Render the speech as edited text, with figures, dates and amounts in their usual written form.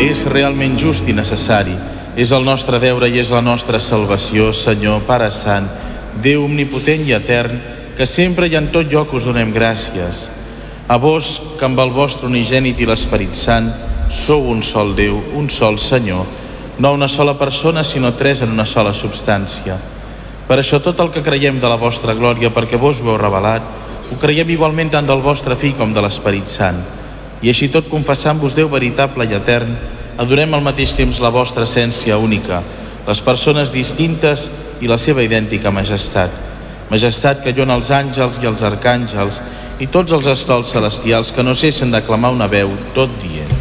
és realment just i necessari. És el nostre deure i és la nostra salvació, Senyor, Pare Sant, Déu omnipotent i etern, que sempre i en tot lloc us donem gràcies. A vos, que amb el vostre unigènit i l'Esperit Sant sou un sol Déu, un sol Senyor, no una sola persona, sinó tres en una sola substància. Per això tot el que creiem de la vostra glòria, perquè vos ho heu revelat, ho creiem igualment tant del vostre Fill com de l'Esperit Sant. I així tot, confessant-vos Déu veritable i etern, adorem al mateix temps la vostra essència única, les persones distintes i la seva idèntica majestat. Majestat que llona els àngels i els arcàngels i tots els estols celestials, que no cessen de clamar una veu tot dient: